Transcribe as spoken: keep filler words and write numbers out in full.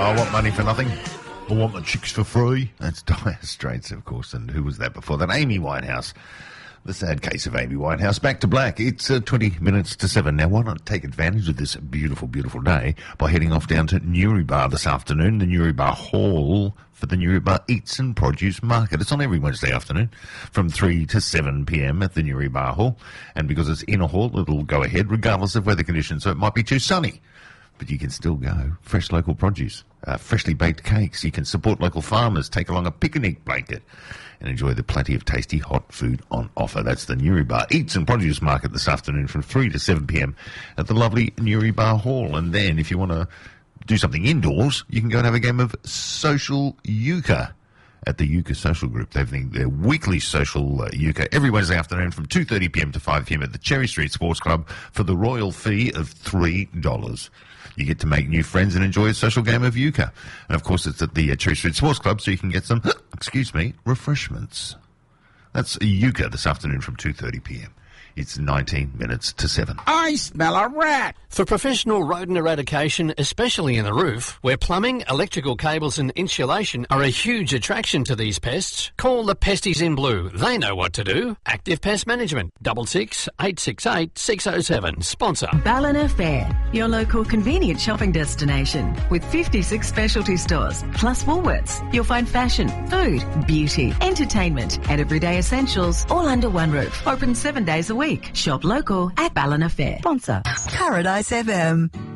I want money for nothing. I want my chicks for free. That's Dire Straits, of course. And who was that before that? Amy Winehouse. The sad case of Amy Winehouse. Back to black. It's uh, twenty minutes to seven. Now, why not take advantage of this beautiful, beautiful day by heading off down to Newrybar this afternoon, the Newrybar Hall for the Newrybar Eats and Produce Market. It's on every Wednesday afternoon from three to seven p.m. at the Newrybar Hall. And because it's in a hall, it'll go ahead regardless of weather conditions. So it might be too sunny, but you can still go. Fresh local produce, uh, freshly baked cakes. You can support local farmers, take along a picnic blanket, and enjoy the plenty of tasty hot food on offer. That's the Newrybar Eats and Produce Market this afternoon from three to seven p.m. at the lovely Newrybar Hall. And then if you want to do something indoors, you can go and have a game of social euchre at the Euchre Social Group. They're having their weekly social uh, euchre every Wednesday afternoon from two thirty p.m. to five p.m. at the Cherry Street Sports Club for the royal fee of three dollars. You get to make new friends and enjoy a social game of euchre. And, of course, it's at the uh, Cherry Street Sports Club, so you can get some, excuse me, refreshments. That's euchre this afternoon from two thirty p.m. It's nineteen minutes to seven. I smell a rat. For professional rodent eradication, especially in the roof, where plumbing, electrical cables and insulation are a huge attraction to these pests, call the Pesties in Blue. They know what to do. Active Pest Management, double six eight six eight six oh seven. Sponsor. Ballina Fair, your local convenient shopping destination with fifty-six specialty stores, plus Woolworths. You'll find fashion, food, beauty, entertainment and everyday essentials all under one roof. Open seven days a week. Shop local at Ballina Fair. Sponsor. Paradise F M.